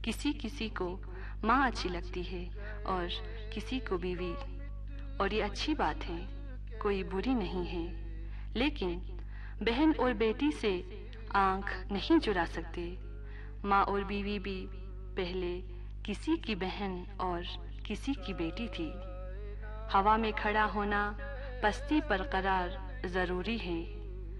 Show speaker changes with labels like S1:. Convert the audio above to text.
S1: किसी किसी को माँ अच्छी लगती है और किसी को बीवी, और ये अच्छी बात है, कोई बुरी नहीं है। लेकिन बहन और बेटी से आंख नहीं चुरा सकते। माँ और बीवी भी पहले किसी की बहन और किसी की बेटी थी। हवा में खड़ा होना, पस्ती पर करार जरूरी है।